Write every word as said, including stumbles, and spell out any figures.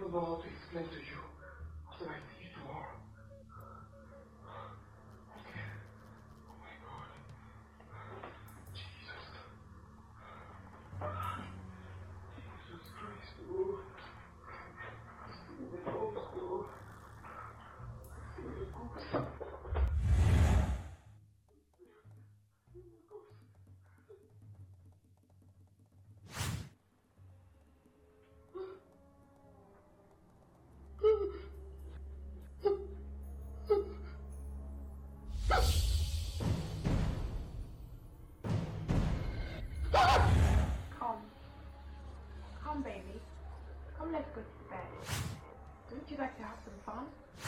don't know how to explain to you after I see you tomorrow. Okay. Oh my God. Jesus. Jesus Christ, Lord. See the ghost, Lord. See the ghost.